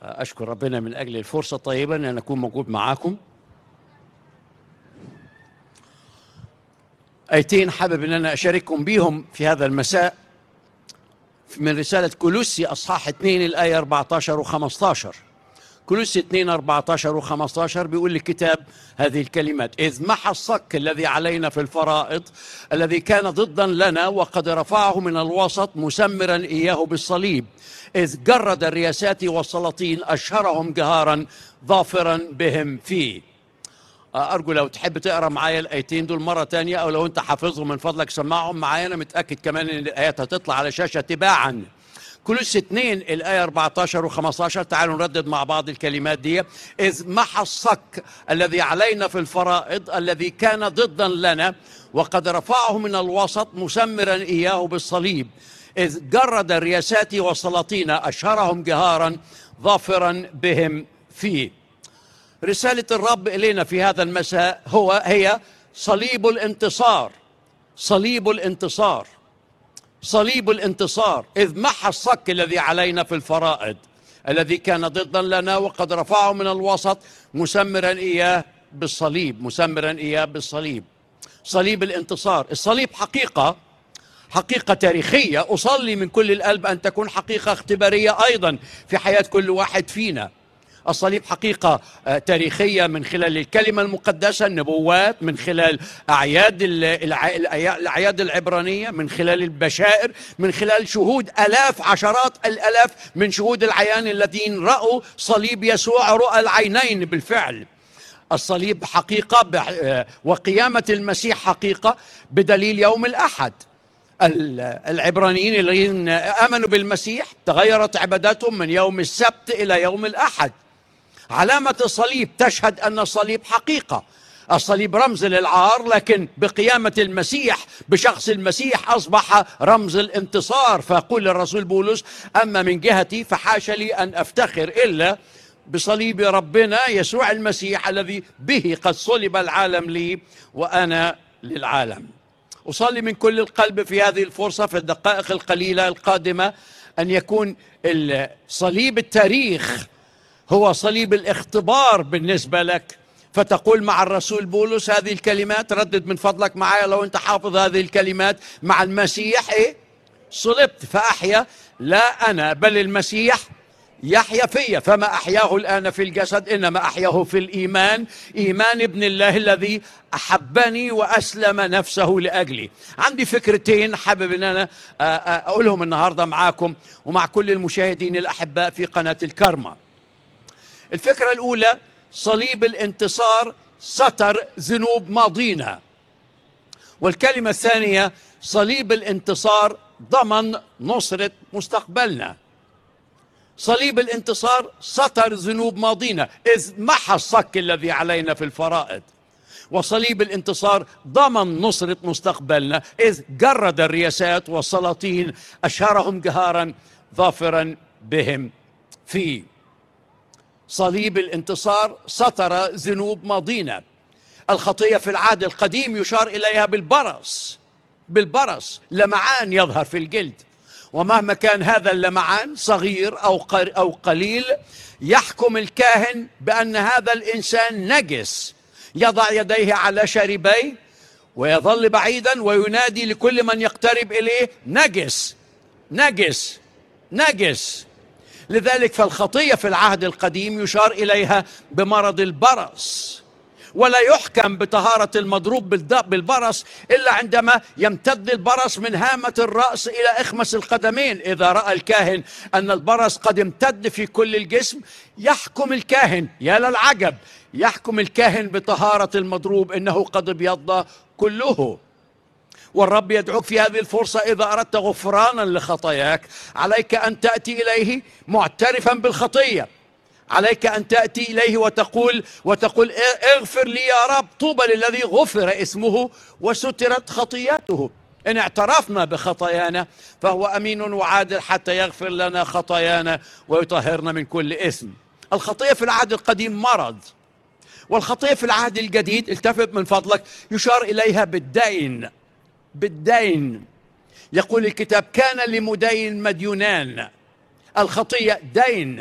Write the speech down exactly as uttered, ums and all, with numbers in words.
أشكر ربنا من أجل الفرصة الطيبة أن أكون موجود معاكم. آيتين حابب أن أنا أشارككم بيهم في هذا المساء من رسالة كولوسي أصحاح اثنين الآية أربعة عشر وخمسة عشر. كولوسي اثنين أربعة عشر وخمسة عشر بيقول الكتاب هذه الكلمات: إذ محى الصك الذي علينا في الفرائض الذي كان ضدا لنا وقد رفعه من الوسط مسمرا إياه بالصليب، إذ جرد الرياسات والسلاطين أشهرهم جهارا ظافرا بهم فيه. أرجو لو تحب تقرأ معايا الآيتين دول مرة تانية، أو لو أنت حافظهم من فضلك سمعهم معايا. أنا متأكد كمان أن الآيات هتطلع على شاشة تباعا. كولوسي اثنين الآية أربعة عشر وخمسة عشر، تعالوا نردد مع بعض الكلمات دي. إذ محى الصك الذي علينا في الفرائض الذي كان ضدا لنا وقد رفعه من الوسط مسمرا إياه بالصليب، إذ جرد الرياسات والسلاطين أشهرهم جهارا ظافرا بهم فيه. رسالة الرب إلينا في هذا المساء هو هي صليب الانتصار. صليب الانتصار، صليب الانتصار. إذ محى الصك الذي علينا في الفرائض الذي كان ضدا لنا وقد رفعه من الوسط مسمرا إياه بالصليب، مسمرا إياه بالصليب. صليب الانتصار. الصليب حقيقة، حقيقة تاريخية. أصلي من كل القلب أن تكون حقيقة اختبارية أيضا في حياة كل واحد فينا. الصليب حقيقة تاريخية من خلال الكلمة المقدسة، النبوات، من خلال أعياد الأعياد العبرانية، من خلال البشائر، من خلال شهود ألاف عشرات الألاف من شهود العيان الذين رأوا صليب يسوع رؤى العينين بالفعل. الصليب حقيقة وقيامة المسيح حقيقة بدليل يوم الأحد. العبرانيين الذين آمنوا بالمسيح تغيرت عباداتهم من يوم السبت إلى يوم الأحد. علامة الصليب تشهد أن الصليب حقيقة. الصليب رمز للعار، لكن بقيامة المسيح بشخص المسيح أصبح رمز الانتصار. فيقول الرسول بولس: أما من جهتي فحاش لي أن أفتخر إلا بصليب ربنا يسوع المسيح الذي به قد صلب العالم لي وأنا للعالم. أصلي من كل القلب في هذه الفرصة في الدقائق القليلة القادمة أن يكون صليب التاريخ هو صليب الاختبار بالنسبة لك، فتقول مع الرسول بولس هذه الكلمات. ردد من فضلك معايا لو أنت حافظ هذه الكلمات: مع المسيح إيه؟ صلبت فأحيا لا أنا بل المسيح يحيا فيا، فما أحياه الآن في الجسد إنما أحياه في الإيمان، إيمان ابن الله الذي أحبني وأسلم نفسه لأجلي. عندي فكرتين حابب أن أنا أقولهم النهاردة معاكم ومع كل المشاهدين الأحباء في قناة الكرمة. الفكرة الأولى: صليب الانتصار ستر ذنوب ماضينا. والكلمة الثانية: صليب الانتصار ضمن نصرة مستقبلنا. صليب الانتصار ستر ذنوب ماضينا إذ محى الصك الذي علينا في الفرائض، وصليب الانتصار ضمن نصرة مستقبلنا إذ جرد الرياسات والسلاطين أشهرهم جهارا ظافرا بهم فيه. صليب الانتصار ستر ذنوب ماضينا. الخطية في العهد القديم يشار إليها بالبرص، بالبرص لمعان يظهر في الجلد، ومهما كان هذا اللمعان صغير أو أو قليل يحكم الكاهن بأن هذا الإنسان نجس، يضع يديه على شاربيه ويظل بعيدا وينادي لكل من يقترب إليه: نجس نجس نجس. لذلك فالخطية في العهد القديم يشار إليها بمرض البرص، ولا يحكم بطهارة المضروب بالبرص إلا عندما يمتد البرص من هامة الرأس إلى إخمص القدمين. إذا رأى الكاهن أن البرص قد امتد في كل الجسم يحكم الكاهن، يا للعجب، يحكم الكاهن بطهارة المضروب إنه قد ابيض كله. والرب يدعوك في هذه الفرصة: إذا أردت غفرانا لخطاياك عليك أن تأتي إليه معترفا بالخطية. عليك أن تأتي إليه وتقول وتقول اغفر لي يا رب. طوبى للذي غفر اسمه وسترت خطياته. إن اعترفنا بخطايانا فهو أمين وعادل حتى يغفر لنا خطايانا ويطهرنا من كل إثم. الخطية في العهد القديم مرض، والخطية في العهد الجديد، التفت من فضلك، يشار إليها بالدين. بالدين. يقول الكتاب: كان لمدين مديونان. الخطية دين.